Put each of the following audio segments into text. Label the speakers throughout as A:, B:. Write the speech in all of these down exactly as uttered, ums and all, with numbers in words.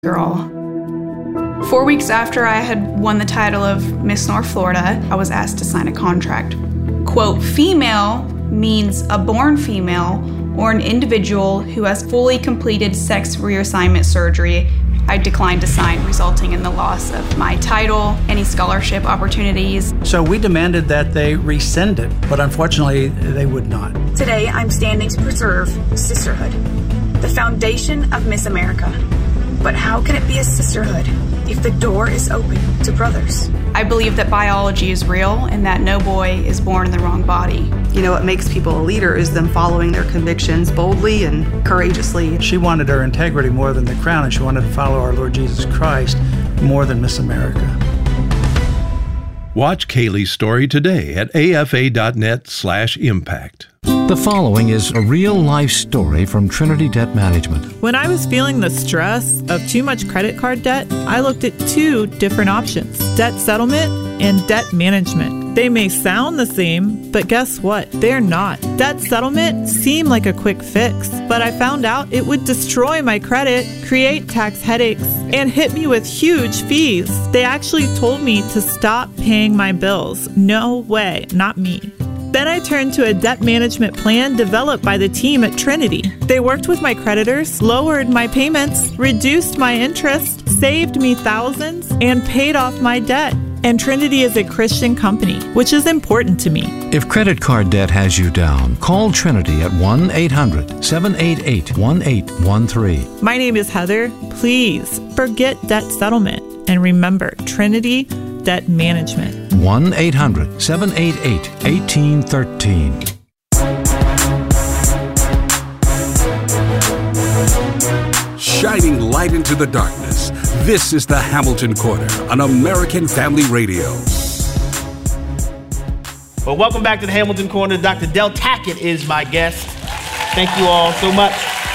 A: girl. Four weeks after I had won the title of Miss North Florida, I was asked to sign a contract. Quote, female means a born female or an individual who has fully completed sex reassignment surgery. I declined to sign, resulting in the loss of my title, any scholarship opportunities.
B: So we demanded that they rescind it, but unfortunately they would not.
C: Today I'm standing to preserve sisterhood, the foundation of Miss America. But how can it be a sisterhood if the door is open to brothers?
A: I believe that biology is real and that no boy is born in the wrong body.
D: You know, what makes people a leader is them following their convictions boldly and courageously.
B: She wanted her integrity more than the crown, and she wanted to follow our Lord Jesus Christ more than Miss America.
E: Watch Kaylee's story today at afa.net slash impact.
F: The following is a real-life story from Trinity Debt Management.
G: When I was feeling the stress of too much credit card debt, I looked at two different options: debt settlement and debt management. They may sound the same, but guess what? They're not. Debt settlement seemed like a quick fix, but I found out it would destroy my credit, create tax headaches, and hit me with huge fees. They actually told me to stop paying my bills. No way, not me. Then I turned to a debt management plan developed by the team at Trinity. They worked with my creditors, lowered my payments, reduced my interest, saved me thousands, and paid off my debt. And Trinity is a Christian company, which is important to me.
F: If credit card debt has you down, call Trinity at one eight hundred seven eight eight one eight one three.
G: My name is Heather. Please forget debt settlement and remember Trinity Debt Management.
F: one eight hundred seven eight eight one eight one three.
H: Shining light into the darkness, this is the Hamilton Corner on American Family Radio.
I: Well, welcome back to the Hamilton Corner. Doctor Del Tackett is my guest. Thank you all so much.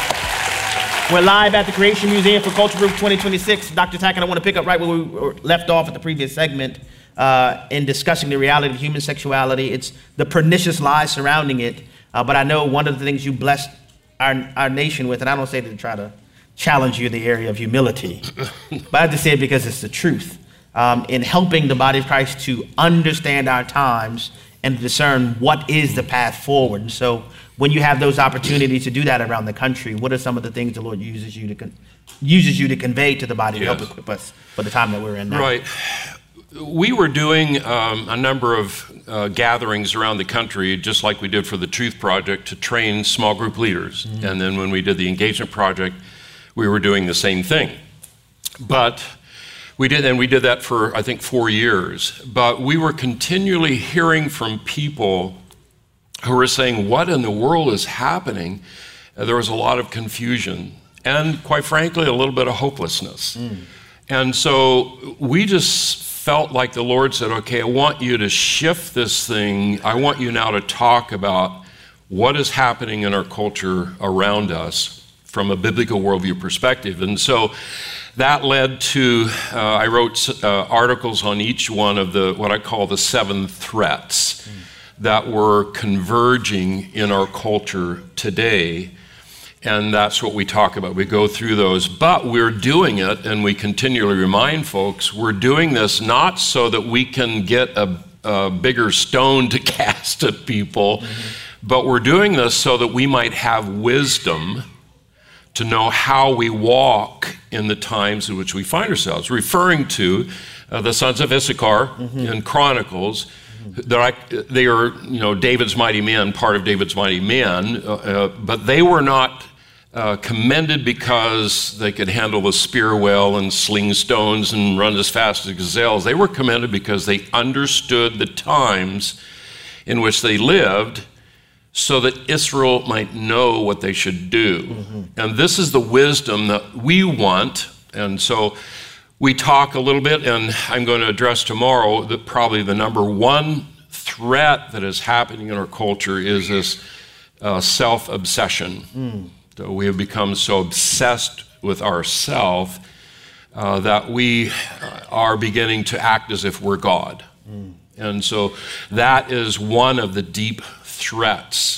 I: We're live at the Creation Museum for Culture Group twenty twenty-six. Doctor Tackett, I want to pick up right where we were left off at the previous segment uh, in discussing the reality of human sexuality. It's the pernicious lies surrounding it. Uh, but I know one of the things you blessed our, our nation with, and I don't say that to try to challenge you in the area of humility, but I just say it because it's the truth, um, in helping the body of Christ to understand our times and discern what is the path forward. And so when you have those opportunities to do that around the country, what are some of the things the Lord uses you to con- uses you to convey to the body
J: yes.
I: to help equip us for the time that we're in now?
J: Right. We were doing um, a number of uh, gatherings around the country, just like we did for the Truth Project, to train small group leaders. Mm-hmm. And then when we did the Engagement Project, we were doing the same thing. But we did, and we did that for, I think, four years. But we were continually hearing from people who were saying, what in the world is happening? Uh, there was a lot of confusion and, quite frankly, a little bit of hopelessness. Mm. And so we just felt like the Lord said, okay, I want you to shift this thing. I want you now to talk about what is happening in our culture around us from a biblical worldview perspective. And so that led to, uh, I wrote uh, articles on each one of the, what I call the seven threats mm. that were converging in our culture today. And that's what we talk about. We go through those, but we're doing it, and we continually remind folks, we're doing this not so that we can get a, a bigger stone to cast at people, mm-hmm. but we're doing this so that we might have wisdom to know how we walk in the times in which we find ourselves, referring to uh, the sons of Issachar mm-hmm. in Chronicles. Mm-hmm. They're like, they are, you know, David's mighty men, part of David's mighty men, uh, uh, but they were not uh, commended because they could handle the spear well and sling stones and run as fast as gazelles. They were commended because they understood the times in which they lived, so that Israel might know what they should do. Mm-hmm. And this is the wisdom that we want. And so we talk a little bit, and I'm going to address tomorrow that probably the number one threat that is happening in our culture is this uh, self-obsession. Mm. So we have become so obsessed with ourselves uh, that we are beginning to act as if we're God. Mm. And so that is one of the deep threats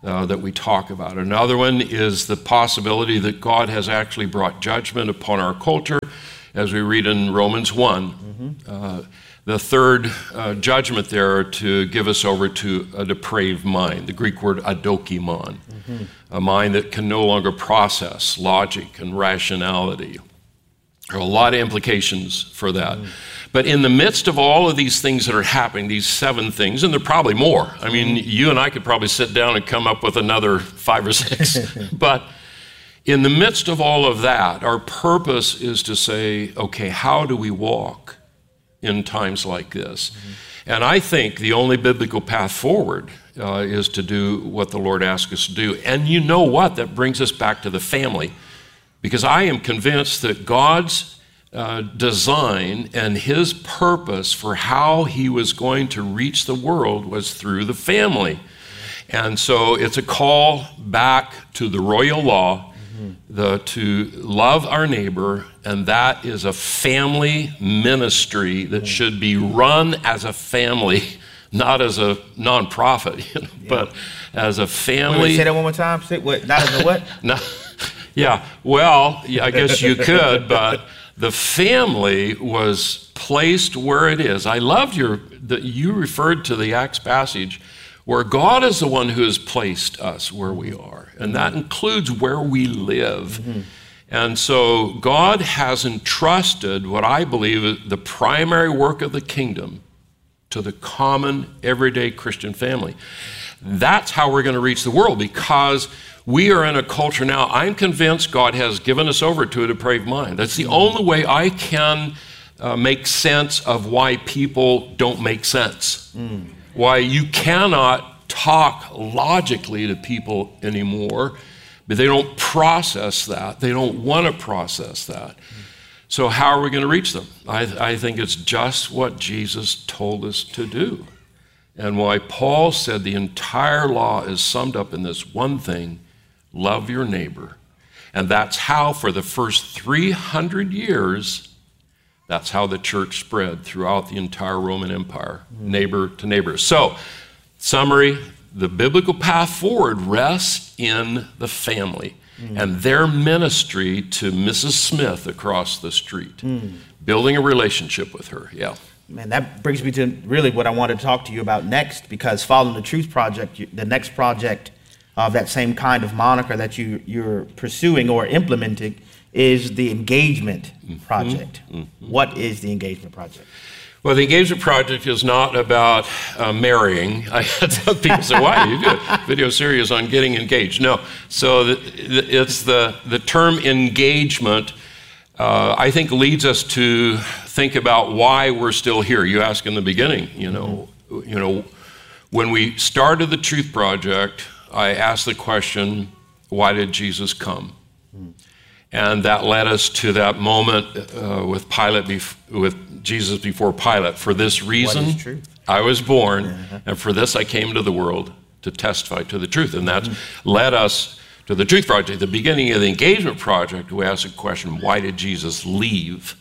J: uh, that we talk about. Another one is the possibility that God has actually brought judgment upon our culture, as we read in Romans one. Mm-hmm. Uh, the third uh, judgment there to give us over to a depraved mind, the Greek word adokimon, mm-hmm. a mind that can no longer process logic and rationality. There are a lot of implications for that. Mm-hmm. But in the midst of all of these things that are happening, these seven things, and there are probably more. I mean, mm-hmm. you and I could probably sit down and come up with another five or six. But in the midst of all of that, our purpose is to say, okay, how do we walk in times like this? Mm-hmm. And I think the only biblical path forward uh, is to do what the Lord asks us to do. And you know what? That brings us back to the family. Because I am convinced that God's uh, design and his purpose for how he was going to reach the world was through the family. And so it's a call back to the royal law, the, to love our neighbor, and that is a family ministry that should be run as a family, not as a nonprofit, you know, yeah. but as a family.
I: Wait, wait, say that one more time. Say what? Not as a what?
J: no, yeah. Well, yeah, I guess you could, but the family was placed where it is. I loved your that you referred to the Acts passage, where God is the one who has placed us where we are, and that includes where we live. Mm-hmm. And so God has entrusted what I believe is the primary work of the kingdom to the common, everyday Christian family. That's how we're going to reach the world, because we are in a culture now, I'm convinced God has given us over to a depraved mind. That's the only way I can uh, make sense of why people don't make sense. Mm. Why you cannot talk logically to people anymore, but they don't process that. They don't want to process that. So how are we going to reach them? I, I think it's just what Jesus told us to do. And why Paul said the entire law is summed up in this one thing: love your neighbor. And that's how, for the first three hundred years, that's how the church spread throughout the entire Roman Empire, mm-hmm. neighbor to neighbor. So, summary, the biblical path forward rests in the family mm-hmm. and their ministry to Missus Smith across the street, mm-hmm. building a relationship with her, yeah.
I: Man, that brings me to really what I wanted to talk to you about next, because Following the Truth Project, the next project of that same kind of moniker that you, you're pursuing or implementing is the Engagement Project. Mm-hmm. What is the Engagement Project?
J: Well, the Engagement Project is not about uh, marrying. I had some people say, why do you do a video series on getting engaged? No, so the, the, it's the, the term engagement, uh, I think leads us to think about why we're still here. You asked in the beginning, you know, mm-hmm. you know, when we started the Truth Project, I asked the question, why did Jesus come? Mm. And that led us to that moment uh, with Pilate, bef- with Jesus before Pilate. For this reason, I was born, uh-huh. and for this I came to the world, to testify to the truth. And that mm-hmm. led us to the Truth Project. At the beginning of the Engagement Project, we asked the question, why did Jesus leave?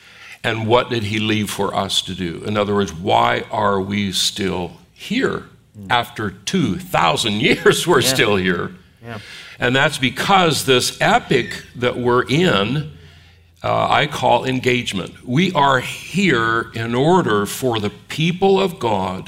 J: And what did he leave for us to do? In other words, why are we still here? Mm. After two thousand years, we're yeah. still here. Yeah. And that's because this epic that we're in, uh, I call engagement. We are here in order for the people of God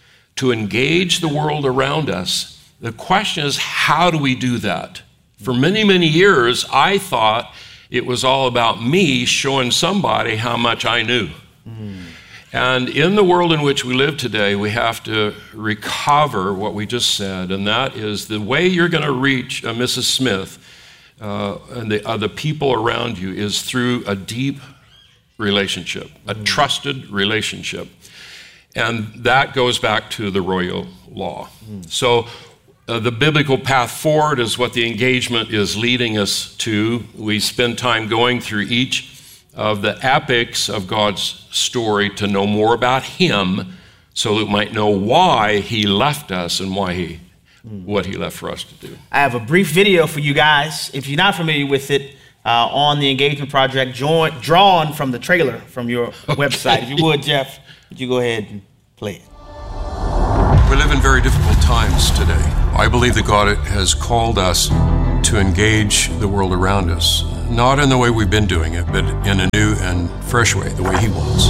J: to engage the world around us. The question is, how do we do that? For many, many years, I thought it was all about me showing somebody how much I knew. Mm. And in the world in which we live today, we have to recover what we just said, and that is the way you're going to reach uh, Missus Smith uh, and the other people around you is through a deep relationship, a mm. trusted relationship. And that goes back to the royal law. Mm. So uh, the biblical path forward is what the engagement is leading us to. We spend time going through each of the epics of God's story to know more about him, so that we might know why he left us and why he, mm. what he left for us to do.
I: I have a brief video for you guys. If you're not familiar with it, uh, on the Engagement Project, join, drawn from the trailer from your website. If you would, Jeff, would you go ahead and play it?
J: We live in very difficult times today. I believe that God has called us to engage the world around us, not in the way we've been doing it, but in a new and fresh way, the way He wants.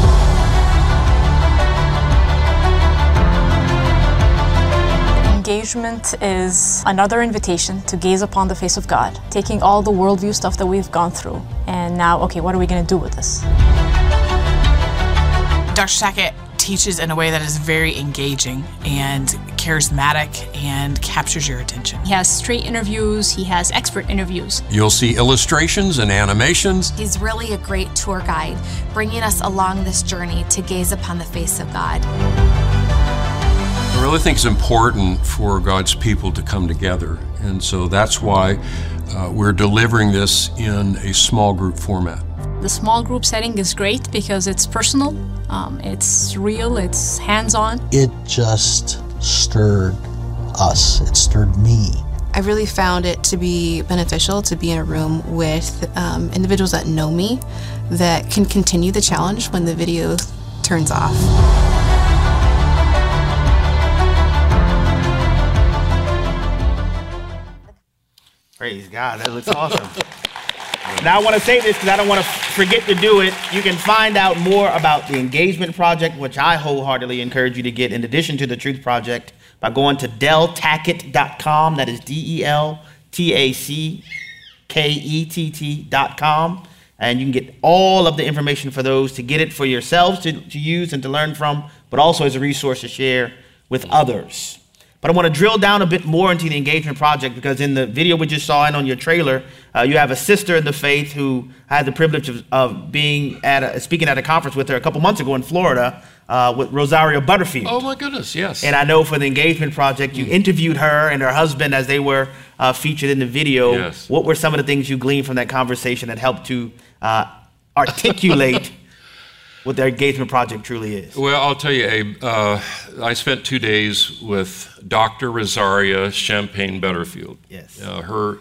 K: Engagement is another invitation to gaze upon the face of God, taking all the worldview stuff that we've gone through, and now, okay, what are we going to do with this?
L: Doctor Tackett teaches in a way that is very engaging and charismatic and captures your attention.
M: He has straight interviews, he has expert interviews.
J: You'll see illustrations and animations.
N: He's really a great tour guide, bringing us along this journey to gaze upon the face of God.
J: I really think it's important for God's people to come together, and so that's why uh, we're delivering this in a small group format.
M: The small group setting is great because it's personal, um, it's real, it's hands-on.
O: It just stirred us, it stirred me.
P: I really found it to be beneficial to be in a room with um, individuals that know me, that can continue the challenge when the video turns off.
I: Praise God, that looks awesome. Now I want to say this because I don't want to forget to do it. You can find out more about the Engagement Project, which I wholeheartedly encourage you to get in addition to the Truth Project, by going to del tackett dot com. That is D E L T A C K E T T dot com. And you can get all of the information for those, to get it for yourselves to, to use and to learn from, but also as a resource to share with others. But I want to drill down a bit more into the Engagement Project, because in the video we just saw and on your trailer, uh, you have a sister in the faith who I had the privilege of, of being at a, speaking at a conference with her a couple months ago in Florida uh, with Rosaria Butterfield.
J: Oh my goodness, yes.
I: And I know for the Engagement Project, you interviewed her and her husband as they were uh, featured in the video.
J: Yes.
I: What were some of the things you gleaned from that conversation that helped to uh, articulate what their Engagement Project truly is?
J: Well, I'll tell you, Abe, uh, I spent two days with Doctor Rosaria Champagne Butterfield.
I: Yes.
J: Uh, her,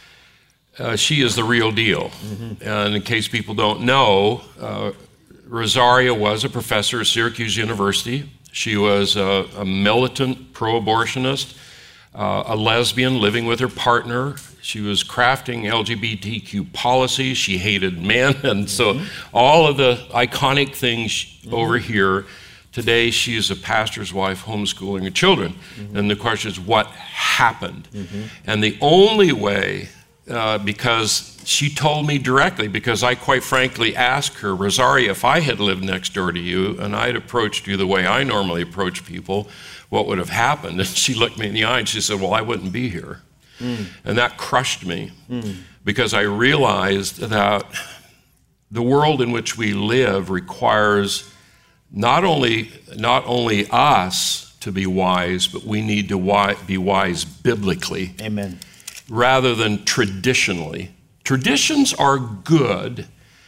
J: uh, she is the real deal.
I: Mm-hmm.
J: And in case people don't know, uh, Rosaria was a professor at Syracuse University. She was a, a militant pro-abortionist, uh, a lesbian living with her partner. She was crafting L G B T Q policy. She hated men. And so mm-hmm. all of the iconic things mm-hmm. over here, today she is a pastor's wife homeschooling her children. Mm-hmm. And the question is, what happened? Mm-hmm. And the only way, uh, because she told me directly, because I quite frankly asked her, Rosaria, if I had lived next door to you and I'd approached you the way I normally approach people, what would have happened? And she looked me in the eye and she said, well, I wouldn't be here. Mm. And that crushed me mm. because I realized that the world in which we live requires not only, not only us to be wise, but we need to wi- be wise biblically.
I: Amen.
J: Rather than traditionally. Traditions are good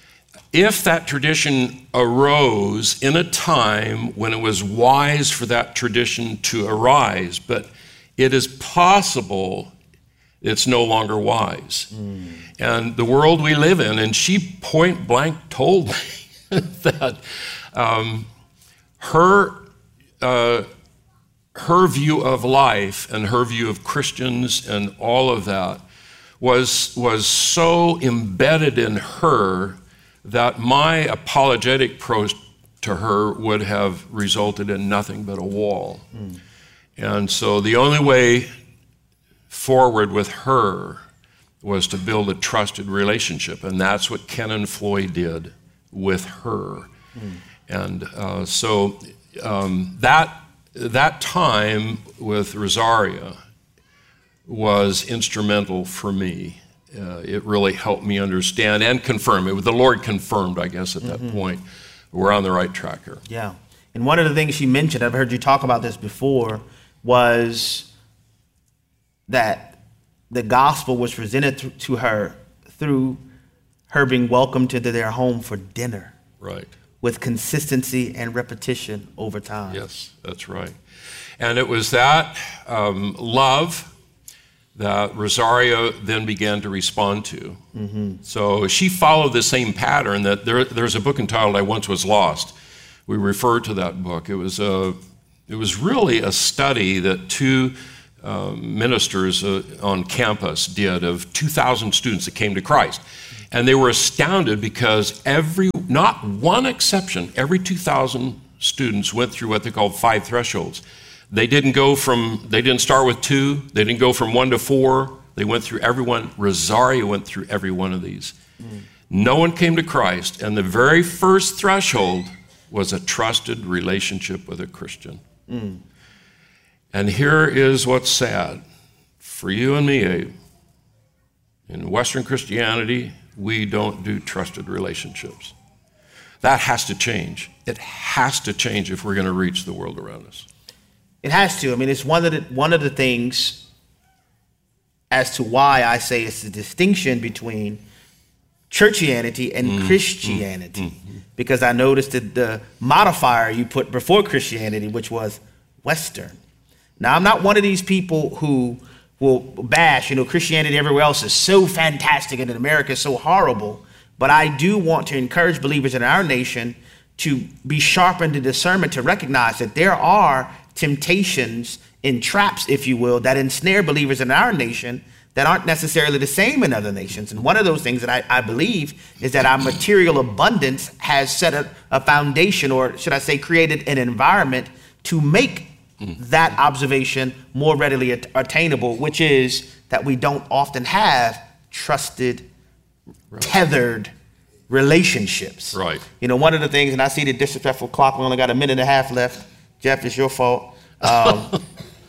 J: if that tradition arose in a time when it was wise for that tradition to arise, but it is possible it's no longer wise. Mm. And the world we live in, and she point blank told me that um, her, uh, her view of life and her view of Christians and all of that was, was so embedded in her that my apologetic approach to her would have resulted in nothing but a wall. Mm. And so the only way forward with her was to build a trusted relationship, and that's what Ken and Floyd did with her. Mm. And uh, so um, that, that time with Rosaria was instrumental for me. Uh, it really helped me understand and confirm it. The Lord confirmed, I guess, at that mm-hmm. point, we're on the right track here.
I: Yeah. And one of the things she mentioned, I've heard you talk about this before, was that the gospel was presented th- to her through her being welcomed to their home for dinner.
J: Right.
I: With consistency and repetition over time.
J: Yes, that's right. And it was that um, love that Rosaria then began to respond to. Mm-hmm. So she followed the same pattern that there, there's a book entitled I Once Was Lost. We referred to that book. It was, a, it was really a study that two uh, ministers uh, on campus did of two thousand students that came to Christ. And they were astounded because every, not one exception, every two thousand students went through what they called five thresholds. They didn't go from, they didn't start with two, they didn't go from one to four, they went through every one. Rosario went through every one of these. Mm. No one came to Christ, and the very first threshold was a trusted relationship with a Christian. Mm. And here is what's sad. For you and me, Abe, in Western Christianity, we don't do trusted relationships. That has to change. It has to change if we're going to reach the world around us.
I: It has to. I mean, it's one of the one of the things as to why I say it's the distinction between churchianity and mm, Christianity. Mm, mm, because I noticed that the modifier you put before Christianity, which was Western. Now, I'm not one of these people who will bash, you know, Christianity everywhere else is so fantastic and in America is so horrible. But I do want to encourage believers in our nation to be sharpened in discernment, to recognize that there are temptations and traps, if you will, that ensnare believers in our nation that aren't necessarily the same in other nations. And one of those things that I, I believe is that our material abundance has set a, a foundation, or should I say created an environment to make that observation more readily at- attainable, which is that we don't often have trusted, right. tethered relationships.
J: Right.
I: You know, one of the things, and I see the disrespectful clock, we only got a minute and a half left. Jeff, it's your fault. Um,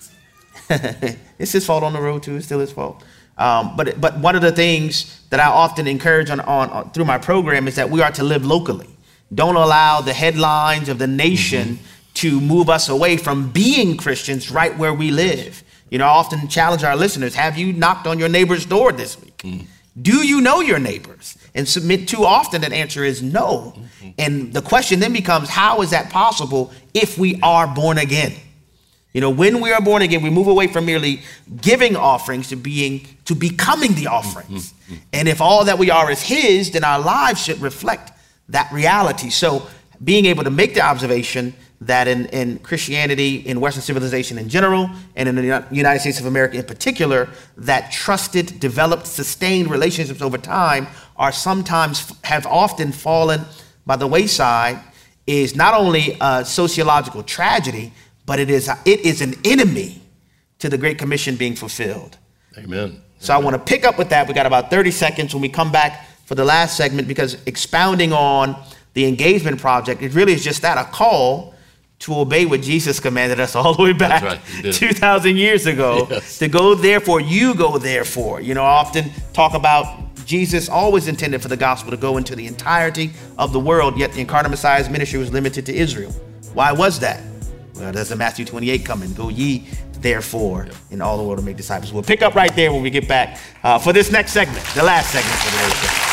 I: it's his fault on the road too. It's still his fault. Um, but but one of the things that I often encourage on, on, on through my program is that we are to live locally. Don't allow the headlines of the nation mm-hmm. to move us away from being Christians right where we live. You know, I often challenge our listeners, have you knocked on your neighbor's door this week? Mm-hmm. Do you know your neighbors? And submit too often that answer is no. Mm-hmm. And the question then becomes, how is that possible if we are born again? You know, when we are born again, we move away from merely giving offerings to being, to becoming the offerings. Mm-hmm. And if all that we are is his, then our lives should reflect that reality. So being able to make the observation that in, in Christianity, in Western civilization in general, and in the United States of America in particular, that trusted, developed, sustained relationships over time are sometimes, have often fallen by the wayside, is not only a sociological tragedy, but it is, it is an enemy to the Great Commission being fulfilled.
J: Amen.
I: So
J: Amen.
I: I want to pick up with that. We got about thirty seconds when we come back for the last segment, because expounding on the engagement project, it really is just that, a call to obey what Jesus commanded us all the way back right, two thousand years ago. Yes. To go therefore, you go therefore. You know, I often talk about Jesus always intended for the gospel to go into the entirety of the world, yet the incarnate Messiah's ministry was limited to Israel. Why was that? Well, there's a Matthew twenty-eight coming. Go ye therefore in all the world to make disciples. We'll pick up right there when we get back uh, for this next segment, the last segment for the day.